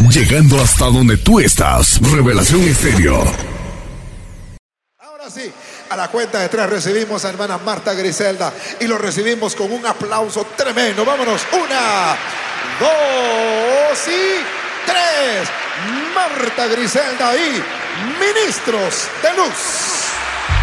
Llegando hasta donde tú estás. Revelación Estéreo. Ahora sí, a la cuenta de 3 recibimos a hermana Marta Griselda y lo recibimos con un aplauso tremendo. Vámonos, 1, 2 y 3. Marta Griselda y Ministros de Luz.